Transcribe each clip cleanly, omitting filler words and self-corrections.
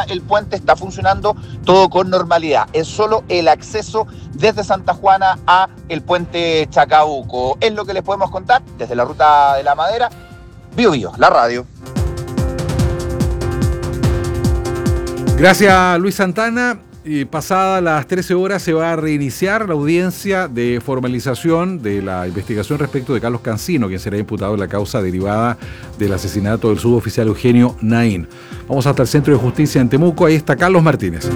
el puente está funcionando todo con normalidad. Es solo el acceso desde Santa Juana a el puente Chacabuco. Es lo que les podemos contar desde la Ruta de la Madera. Bío Bío, la radio. Gracias, Luis Santana. Pasadas las 13 horas se va a reiniciar la audiencia de formalización de la investigación respecto de Carlos Cancino, quien será imputado en la causa derivada del asesinato del suboficial Eugenio Naín. Vamos hasta el Centro de Justicia en Temuco. Ahí está Carlos Martínez.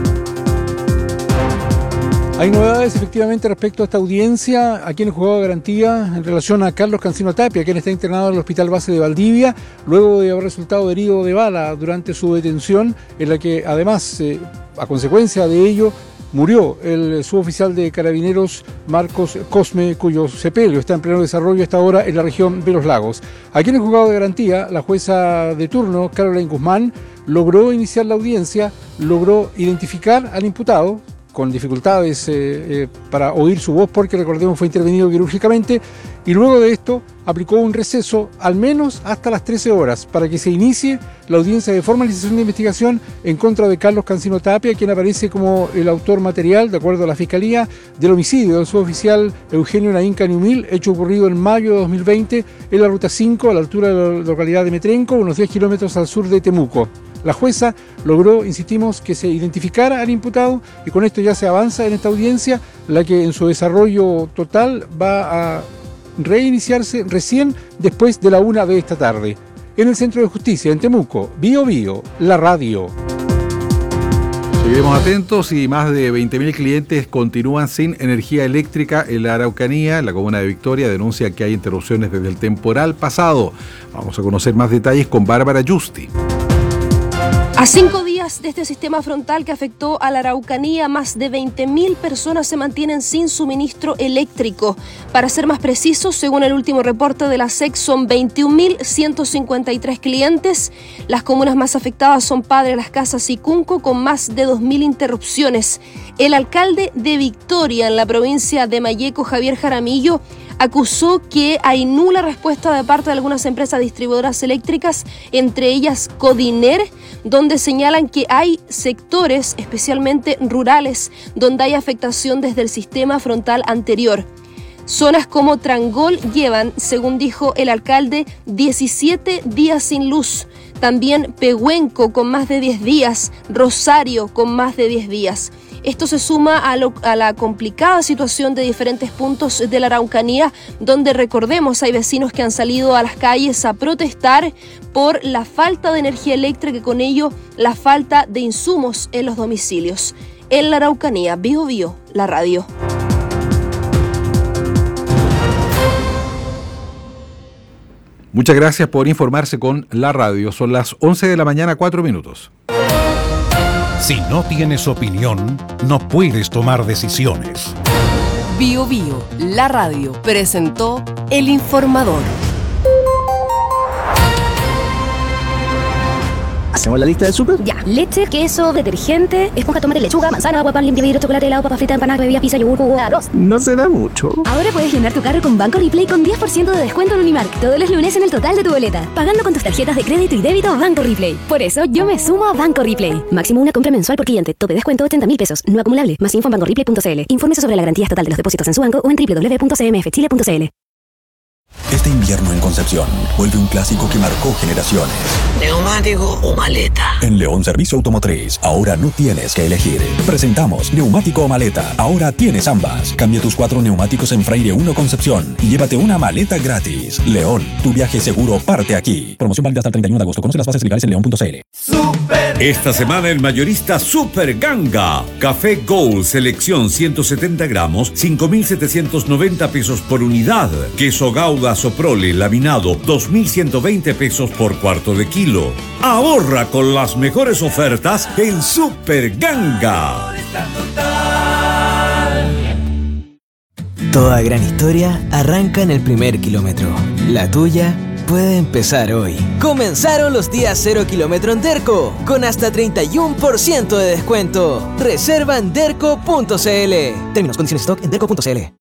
Hay novedades efectivamente respecto a esta audiencia aquí en el juzgado de garantía en relación a Carlos Cancino Tapia, quien está internado en el Hospital Base de Valdivia luego de haber resultado herido de bala durante su detención, en la que además, a consecuencia de ello, murió el suboficial de Carabineros Marcos Cosme, cuyo sepelio está en pleno desarrollo hasta ahora en la región de Los Lagos. Aquí en el juzgado de garantía, la jueza de turno, Caroline Guzmán, logró iniciar la audiencia, logró identificar al imputado, con dificultades para oír su voz porque, recordemos, fue intervenido quirúrgicamente, y luego de esto aplicó un receso al menos hasta las 13 horas para que se inicie la audiencia de formalización de investigación en contra de Carlos Cancino Tapia, quien aparece como el autor material, de acuerdo a la Fiscalía, del homicidio del suboficial Eugenio Naín Caniumil, hecho ocurrido en mayo de 2020 en la Ruta 5, a la altura de la localidad de Metrenco, unos 10 kilómetros al sur de Temuco. La jueza logró, insistimos, que se identificara al imputado y con esto ya se avanza en esta audiencia, la que en su desarrollo total va a reiniciarse recién después de la 1 de esta tarde. En el Centro de Justicia, en Temuco, Bío Bío, la radio. Seguiremos atentos y más de 20.000 clientes continúan sin energía eléctrica en la Araucanía. En la comuna de Victoria denuncia que hay interrupciones desde el temporal pasado. Vamos a conocer más detalles con Bárbara Justi. A 5 días de este sistema frontal que afectó a la Araucanía, más de 20.000 personas se mantienen sin suministro eléctrico. Para ser más precisos, según el último reporte de la SEC, son 21.153 clientes. Las comunas más afectadas son Padre Las Casas y Cunco, con más de 2.000 interrupciones. El alcalde de Victoria, en la provincia de Malleco, Javier Jaramillo, acusó que hay nula respuesta de parte de algunas empresas distribuidoras eléctricas, entre ellas Codiner, donde señalan que hay sectores, especialmente rurales, donde hay afectación desde el sistema frontal anterior. Zonas como Trangol llevan, según dijo el alcalde, 17 días sin luz. También Pehuenco con más de 10 días, Rosario con más de 10 días. Esto se suma a la complicada situación de diferentes puntos de la Araucanía, donde, recordemos, hay vecinos que han salido a las calles a protestar por la falta de energía eléctrica y con ello la falta de insumos en los domicilios. En la Araucanía, Bío Bío, la radio. Muchas gracias por informarse con la radio. Son las 11 de la mañana, 4 minutos. Si no tienes opinión, no puedes tomar decisiones. Bío Bío, la radio, presentó El Informador. ¿Hacemos la lista del súper? Ya. Leche, queso, detergente, esponja, tomate, lechuga, manzana, agua, pan, limpia, vidrio, chocolate, helado, papa frita, empanada, bebida, pizza, yogur, jugo, arroz. No será mucho. Ahora puedes llenar tu carro con Banco Replay con 10% de descuento en Unimark todos los lunes en el total de tu boleta, pagando con tus tarjetas de crédito y débito Banco Replay. Por eso yo me sumo a Banco Replay. Máximo una compra mensual por cliente. Tope descuento 80.000 pesos. No acumulable. Más info en bancoreplay.cl. Infórmese sobre la garantía estatal de los depósitos en su banco o en www.cmfchile.cl. Este invierno en Concepción vuelve un clásico que marcó generaciones. ¿Neumático o maleta? En León Servicio Automotriz, ahora no tienes que elegir. Presentamos neumático o maleta. Ahora tienes ambas. Cambia tus 4 neumáticos en Freire 1 Concepción y llévate una maleta gratis. León, tu viaje seguro parte aquí. Promoción válida hasta el 31 de agosto. Conoce las bases legales en león.cl. Esta semana el mayorista Super Ganga. Café Gold, selección 170 gramos, 5.790 pesos por unidad. Queso Gouda Soprole laminado, 2.120 pesos por cuarto de kilo. Ahorra con las mejores ofertas en Super Ganga. Toda gran historia arranca en el primer kilómetro. La tuya puede empezar hoy. Comenzaron los días 0 kilómetro en Derco, con hasta 31% de descuento. Reserva en derco.cl. Términos, condiciones, stock en derco.cl.